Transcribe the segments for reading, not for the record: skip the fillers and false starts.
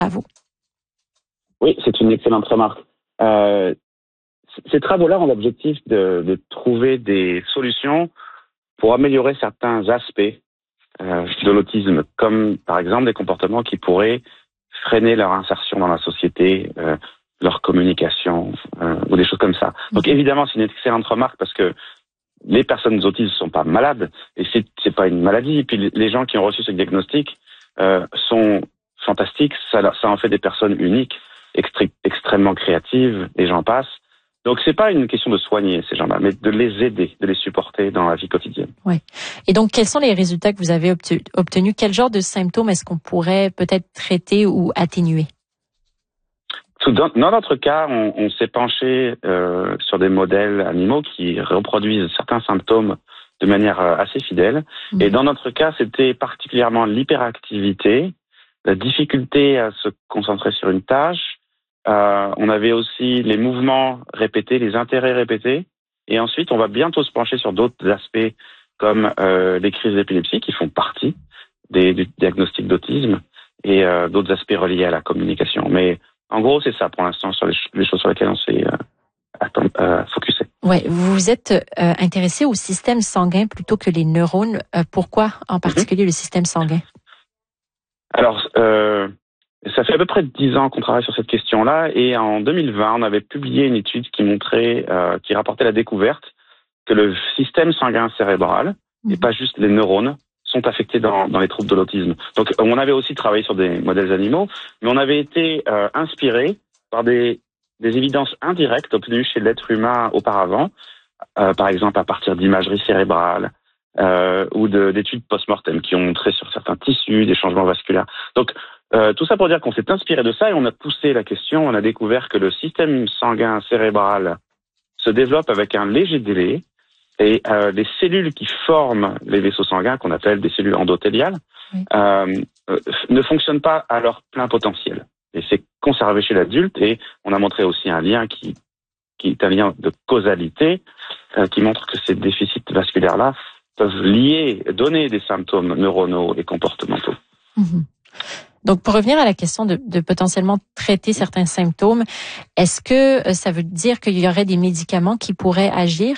à vous. Oui, c'est une excellente remarque. Ces travaux-là ont l'objectif de trouver des solutions pour améliorer certains aspects de l'autisme, comme par exemple des comportements qui pourraient freiner leur insertion dans la société, leur communication ou des choses comme ça. Donc évidemment, c'est une excellente remarque parce que les personnes autistes ne sont pas malades et c'est pas une maladie. Et puis les gens qui ont reçu ce diagnostic sont fantastiques. Ça en fait des personnes uniques, extrêmement créatives. Et j'en passe. Donc c'est pas une question de soigner ces gens-là, mais de les aider, de les supporter dans la vie quotidienne. Oui. Et donc quels sont les résultats que vous avez obtenus? Quel genre de symptômes est-ce qu'on pourrait peut-être traiter ou atténuer? Dans notre cas, on s'est penché sur des modèles animaux qui reproduisent certains symptômes de manière assez fidèle. Et dans notre cas, c'était particulièrement l'hyperactivité, la difficulté à se concentrer sur une tâche. On avait aussi les mouvements répétés, les intérêts répétés. Et ensuite, on va bientôt se pencher sur d'autres aspects comme les crises d'épilepsie qui font partie du diagnostic d'autisme et d'autres aspects reliés à la communication. Mais en gros, c'est ça pour l'instant sur les choses sur lesquelles on s'est focusé. Ouais, vous vous êtes intéressé au système sanguin plutôt que les neurones. Pourquoi en particulier le système sanguin? Alors, ça fait à peu près 10 ans qu'on travaille sur cette question-là et en 2020, on avait publié une étude qui montrait, qui rapportait la découverte que le système sanguin cérébral, et pas juste les neurones, sont affectés dans les troubles de l'autisme. Donc, on avait aussi travaillé sur des modèles animaux, mais on avait été inspiré par des évidences indirectes obtenues chez l'être humain auparavant, par exemple à partir d'imagerie cérébrale ou d'études post-mortem qui ont montré sur certains tissus des changements vasculaires. Donc, tout ça pour dire qu'on s'est inspiré de ça et on a poussé la question. On a découvert que le système sanguin cérébral se développe avec un léger délai et les cellules qui forment les vaisseaux sanguins, qu'on appelle des cellules endothéliales, ne fonctionnent pas à leur plein potentiel. Et c'est conservé chez l'adulte et on a montré aussi un lien qui est un lien de causalité qui montre que ces déficits vasculaires-là peuvent donner des symptômes neuronaux et comportementaux. Donc, pour revenir à la question de potentiellement traiter certains symptômes, est-ce que ça veut dire qu'il y aurait des médicaments qui pourraient agir?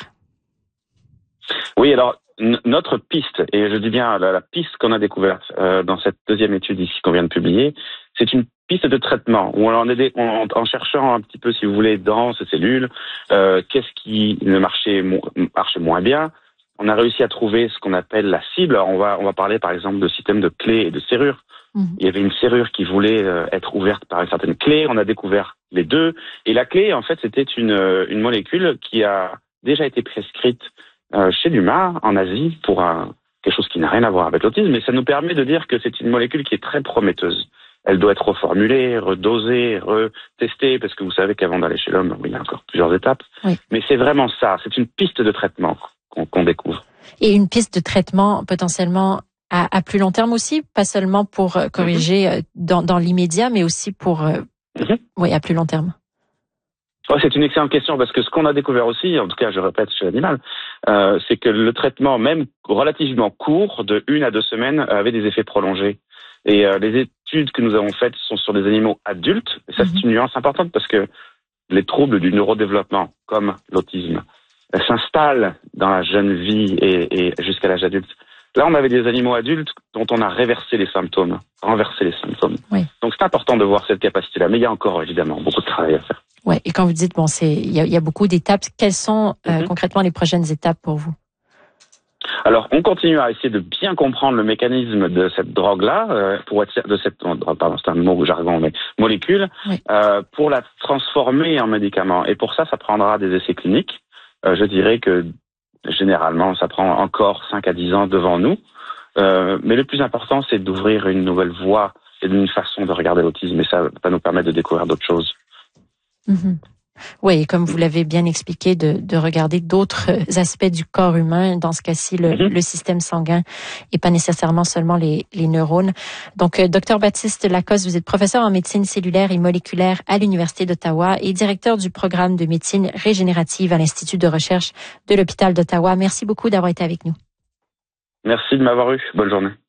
Oui, alors notre piste, et je dis bien la piste qu'on a découverte dans cette deuxième étude ici qu'on vient de publier, c'est une piste de traitement où en cherchant un petit peu, si vous voulez, dans ces cellules, qu'est-ce qui ne marchait moins bien. On a réussi à trouver ce qu'on appelle la cible. Alors on va parler par exemple de système de clés et de serrures. Il y avait une serrure qui voulait être ouverte par une certaine clé. On a découvert les deux. Et la clé, en fait, c'était une molécule qui a déjà été prescrite chez l'humain, en Asie, pour quelque chose qui n'a rien à voir avec l'autisme. Mais ça nous permet de dire que c'est une molécule qui est très prometteuse. Elle doit être reformulée, redosée, retestée, parce que vous savez qu'avant d'aller chez l'homme, il y a encore plusieurs étapes. Oui. Mais c'est vraiment ça. C'est une piste de traitement qu'on découvre. Et une piste de traitement potentiellement à plus long terme aussi, pas seulement pour corriger dans l'immédiat, mais aussi pour à plus long terme. Oh, c'est une excellente question parce que ce qu'on a découvert aussi, en tout cas je répète chez l'animal, c'est que le traitement même relativement court, de 1 à 2 semaines, avait des effets prolongés. Et les études que nous avons faites sont sur des animaux adultes. Et ça, c'est une nuance importante parce que les troubles du neurodéveloppement, comme l'autisme, s'installent dans la jeune vie et jusqu'à l'âge adulte. Là, on avait des animaux adultes dont on a renversé les symptômes. Oui. Donc, c'est important de voir cette capacité-là. Mais il y a encore, évidemment, beaucoup de travail à faire. Ouais. Et quand vous dites, il y a beaucoup d'étapes, quelles sont concrètement les prochaines étapes pour vous? Alors, on continue à essayer de bien comprendre le mécanisme de cette drogue-là, c'est un mot jargon, mais molécule, pour la transformer en médicament. Et pour ça prendra des essais cliniques. Je dirais que généralement, ça prend encore 5 à 10 ans devant nous. Mais le plus important, c'est d'ouvrir une nouvelle voie et une façon de regarder l'autisme. Et ça va nous permettre de découvrir d'autres choses. Oui, et comme vous l'avez bien expliqué, de regarder d'autres aspects du corps humain, dans ce cas-ci, le système sanguin, et pas nécessairement seulement les neurones. Donc, Dr Baptiste Lacoste, vous êtes professeur en médecine cellulaire et moléculaire à l'Université d'Ottawa et directeur du programme de médecine régénérative à l'Institut de recherche de l'Hôpital d'Ottawa. Merci beaucoup d'avoir été avec nous. Merci de m'avoir eu. Bonne journée.